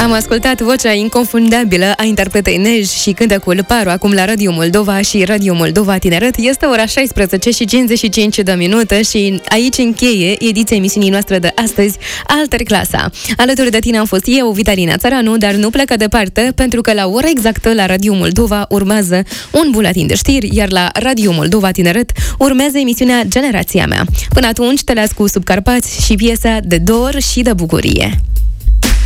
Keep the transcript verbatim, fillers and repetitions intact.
Am ascultat vocea inconfundabilă a interpretei Nej și cântecul Paru acum la Radio Moldova și Radio Moldova Tineret. Este ora șaisprezece și cincizeci și cinci de minute și aici încheie ediția emisiunii noastre de astăzi, Alterclasa. Alături de tine am fost eu, Vitalina Țăranu, dar nu plecă departe, pentru că la ora exactă la Radio Moldova urmează un buletin de știri, iar la Radio Moldova Tineret urmează emisiunea Generația mea. Până atunci te las cu Subcarpați și piesa De dor și de bucurie.